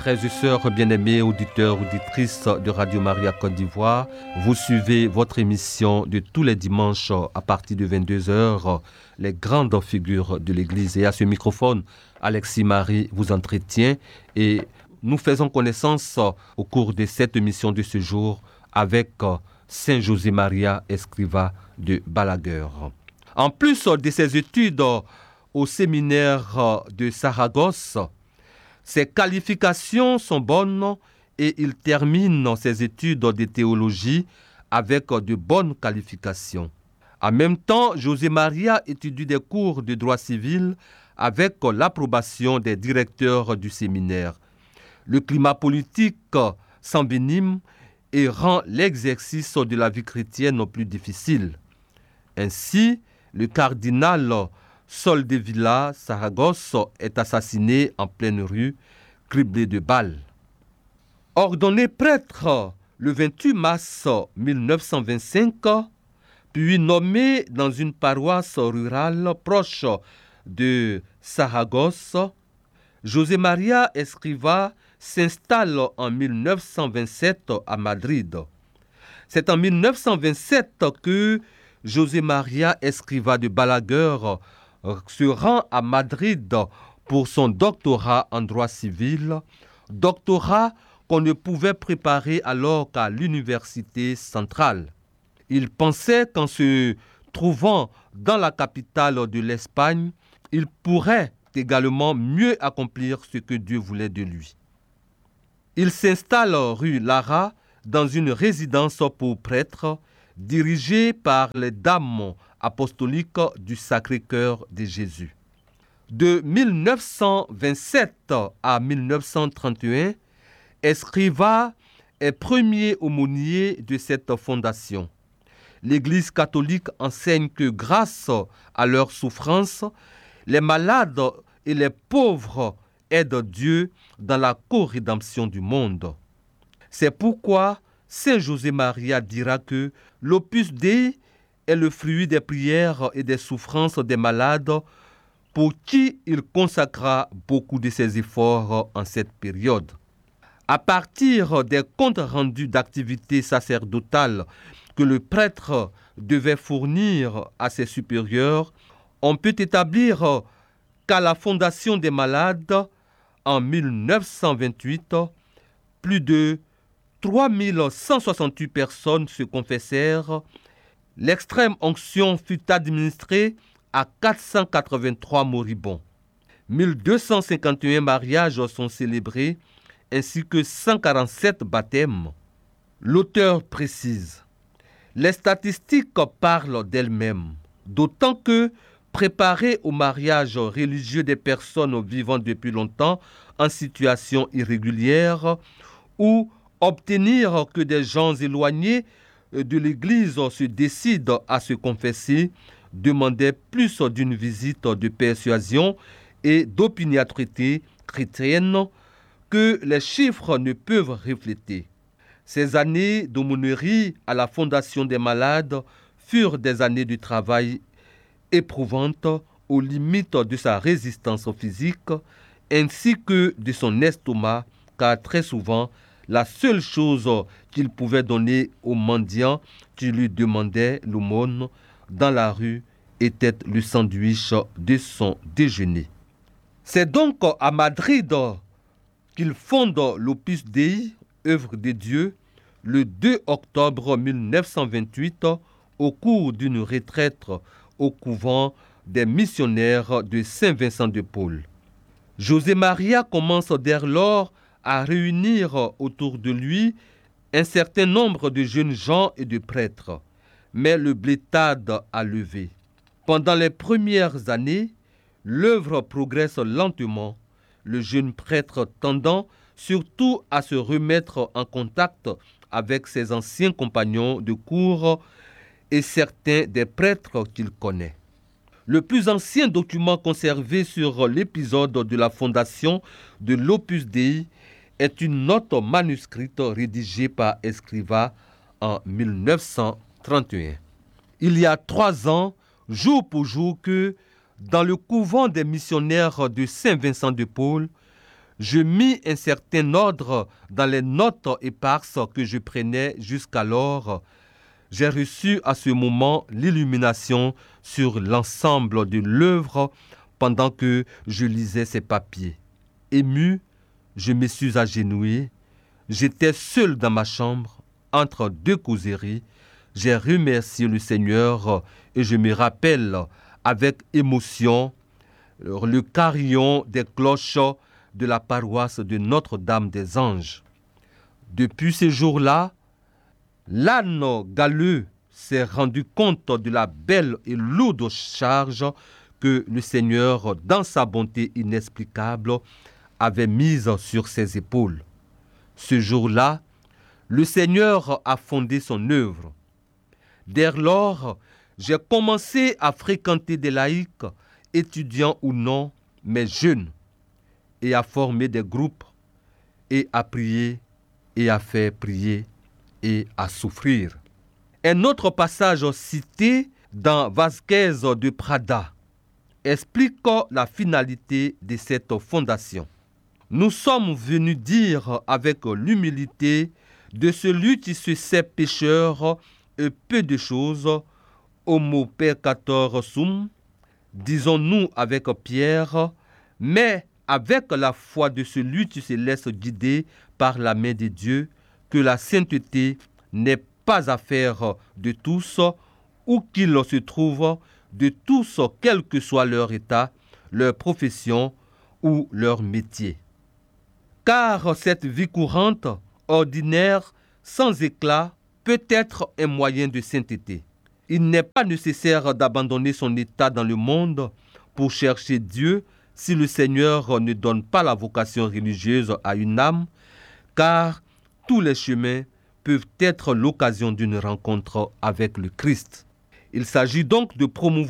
Frères et sœurs bien-aimés, auditeurs, auditrices de Radio Maria Côte d'Ivoire, vous suivez votre émission de tous les dimanches à partir de 22h, les grandes figures de l'Église. Et à ce microphone, Alexis Marie vous entretient et nous faisons connaissance au cours de cette émission de ce jour avec Saint José Maria Escrivá de Balaguer. En plus de ses études au séminaire de Saragosse, ses qualifications sont bonnes et il termine ses études de théologie avec de bonnes qualifications. En même temps, José Maria étudie des cours de droit civil avec l'approbation des directeurs du séminaire. Le climat politique s'envenime et rend l'exercice de la vie chrétienne plus difficile. Ainsi, le cardinal Soldevilla Saragosse est assassiné en pleine rue, criblé de balles. Ordonné prêtre le 28 mars 1925, puis nommé dans une paroisse rurale proche de Saragosse, José Maria Escrivá s'installe en 1927 à Madrid. C'est en 1927 que José Maria Escrivá de Balaguer se rend à Madrid pour son doctorat en droit civil, doctorat qu'on ne pouvait préparer alors qu'à l'université centrale. Il pensait qu'en se trouvant dans la capitale de l'Espagne, il pourrait également mieux accomplir ce que Dieu voulait de lui. Il s'installe rue Lara dans une résidence pour prêtres dirigée par les dames apostoliques du Sacré-Cœur de Jésus. De 1927 à 1931, Escrivá est premier aumônier de cette fondation. L'Église catholique enseigne que grâce à leurs souffrances, les malades et les pauvres aident Dieu dans la co-rédemption du monde. C'est pourquoi Saint José Maria dira que l'Opus Dei est le fruit des prières et des souffrances des malades pour qui il consacra beaucoup de ses efforts en cette période. À partir des comptes rendus d'activités sacerdotales que le prêtre devait fournir à ses supérieurs, on peut établir qu'à la Fondation des malades, en 1928, plus de 3168 personnes se confessèrent. L'extrême onction fut administrée à 483 moribonds. 1251 mariages sont célébrés, ainsi que 147 baptêmes. L'auteur précise: les statistiques parlent d'elles-mêmes, d'autant que préparer au mariage religieux des personnes vivant depuis longtemps en situation irrégulière ou obtenir que des gens éloignés de l'Église se décident à se confesser demandait plus d'une visite de persuasion et d'opiniâtreté chrétienne que les chiffres ne peuvent refléter. Ces années d'aumônerie à la Fondation des malades furent des années de travail éprouvantes aux limites de sa résistance physique ainsi que de son estomac, car très souvent, la seule chose qu'il pouvait donner aux mendiants qui lui demandaient l'aumône dans la rue était le sandwich de son déjeuner. C'est donc à Madrid qu'il fonde l'Opus Dei, œuvre de Dieu, le 2 octobre 1928 au cours d'une retraite au couvent des missionnaires de Saint-Vincent de Paul. José Maria commence dès lors à réunir autour de lui un certain nombre de jeunes gens et de prêtres, mais le blétade a levé. Pendant les premières années, l'œuvre progresse lentement, le jeune prêtre tendant surtout à se remettre en contact avec ses anciens compagnons de cour et certains des prêtres qu'il connaît. Le plus ancien document conservé sur l'épisode de la fondation de l'Opus Dei est une note manuscrite rédigée par Escrivá en 1931. Il y a 3 ans, jour pour jour, que dans le couvent des missionnaires de Saint-Vincent de Paul, Je mis un certain ordre dans les notes éparses que je prenais jusqu'alors. J'ai reçu à ce moment l'illumination sur l'ensemble de l'œuvre pendant que je lisais ces papiers. Ému, je me suis agenouillé. J'étais seul dans ma chambre, entre deux causeries. J'ai remercié le Seigneur et je me rappelle avec émotion le carillon des cloches de la paroisse de Notre-Dame des Anges. Depuis ce jour-là, l'âne galeux s'est rendu compte de la belle et lourde charge que le Seigneur, dans sa bonté inexplicable, avait mise sur ses épaules. Ce jour-là, le Seigneur a fondé son œuvre. Dès lors, j'ai commencé à fréquenter des laïcs, étudiants ou non, mais jeunes, et à former des groupes, et à prier, et à faire prier, et à souffrir. Un autre passage cité dans Vázquez de Prada explique la finalité de cette fondation. Nous sommes venus dire avec l'humilité de celui qui se sait pécheur et peu de choses, homo peccator sum, disons-nous avec Pierre, mais avec la foi de celui qui se laisse guider par la main de Dieu, que la sainteté n'est pas affaire de tous, où qu'ils se trouvent, de tous, quel que soit leur état, leur profession ou leur métier. Car cette vie courante, ordinaire, sans éclat, peut être un moyen de sainteté. Il n'est pas nécessaire d'abandonner son état dans le monde pour chercher Dieu si le Seigneur ne donne pas la vocation religieuse à une âme, car tous les chemins peuvent être l'occasion d'une rencontre avec le Christ. Il s'agit donc de promouvoir